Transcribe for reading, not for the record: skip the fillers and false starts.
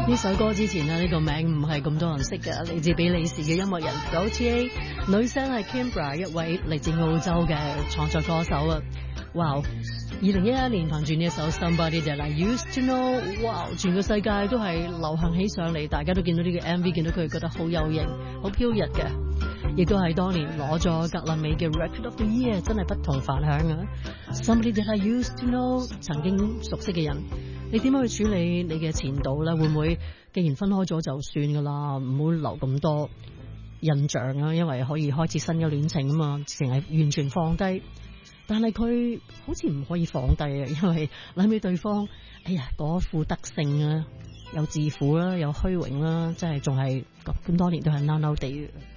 呢首歌之前呢個名唔係咁多人識嘅，嚟自比利時嘅音樂人 Gautier， 女聲係 Kimbra， 一位嚟自澳洲嘅創作歌手啊！哇！2011年憑住呢一首 Somebody That I Used To Know， 哇！全個世界都係流行起上嚟，大家都見到呢個 MV， 見到佢覺得好有型、好飄逸嘅，亦都係當年攞咗格林美嘅 Record of the Year， 真係不同凡響啊 ！Somebody That I Used To Know， 曾經熟悉嘅人，你點樣去處理你嘅前度咧？會唔會既然分開咗就算噶啦，唔好留咁多印象啊？因為可以開始新嘅戀情啊嘛，淨係完全放低。但係佢好似唔可以放低啊，因為諗起對方，哎呀嗰副德性啊，又自負啦，又虛榮啦，真係仲係咁多年都係嬲嬲地。